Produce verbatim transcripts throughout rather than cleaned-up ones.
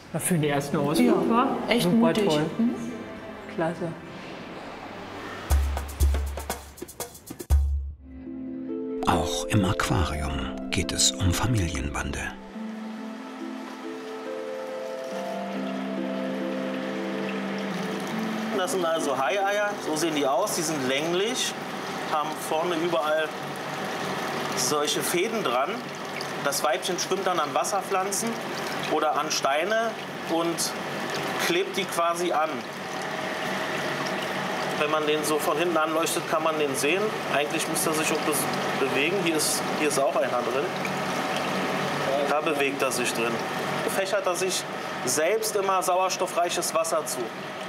Für den ersten Ausflug Ja, war echt super mutig. toll. Mhm. Klasse. Auch im Aquarium geht es um Familienbande. Das sind also Haieier, so sehen die aus, die sind länglich, haben vorne überall solche Fäden dran. Das Weibchen schwimmt dann an Wasserpflanzen oder an Steine und klebt die quasi an. Wenn man den so von hinten anleuchtet, kann man den sehen. Eigentlich müsste er sich auch bewegen. Hier ist, hier ist auch einer drin. Da bewegt er sich drin. Fächert er sich selbst immer sauerstoffreiches Wasser zu.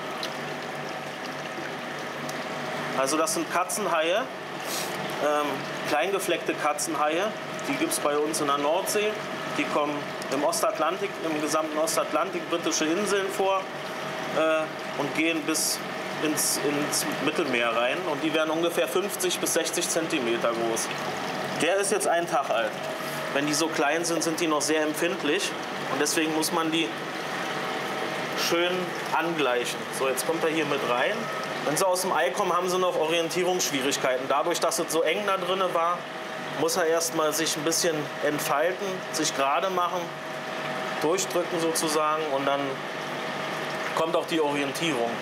Also das sind Katzenhaie, ähm, kleingefleckte Katzenhaie. Die gibt es bei uns in der Nordsee. Die kommen im Ostatlantik, im gesamten Ostatlantik, britische Inseln vor äh, und gehen bis ins, ins Mittelmeer rein. Und die werden ungefähr fünfzig bis sechzig Zentimeter groß. Der ist jetzt einen Tag alt. Wenn die so klein sind, sind die noch sehr empfindlich. Und deswegen muss man die schön angleichen. So, jetzt kommt er hier mit rein. Wenn sie aus dem Ei kommen, haben sie noch Orientierungsschwierigkeiten. Dadurch, dass es so eng da drin war, muss er erst mal sich ein bisschen entfalten, sich gerade machen, durchdrücken sozusagen und dann kommt auch die Orientierung.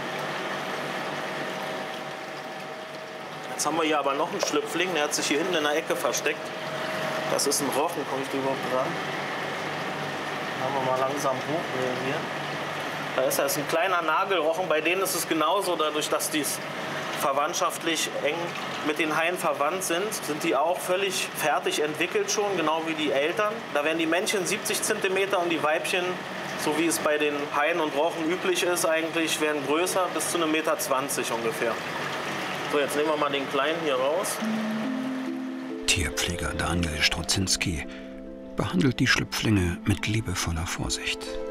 Jetzt haben wir hier aber noch einen Schlüpfling, der hat sich hier hinten in der Ecke versteckt. Das ist ein Rochen, komme ich da überhaupt dran? Machen wir mal langsam hoch hier. Da ist er, ist ein kleiner Nagelrochen, bei denen ist es genauso, dadurch, dass die verwandtschaftlich eng mit den Haien verwandt sind, sind die auch völlig fertig entwickelt schon, genau wie die Eltern. Da werden die Männchen siebzig Zentimeter und die Weibchen, so wie es bei den Haien und Rochen üblich ist eigentlich, werden größer, bis zu einem Meter zwanzig ungefähr. So, jetzt nehmen wir mal den Kleinen hier raus. Tierpfleger Daniel Strudzinski behandelt die Schlüpflinge mit liebevoller Vorsicht.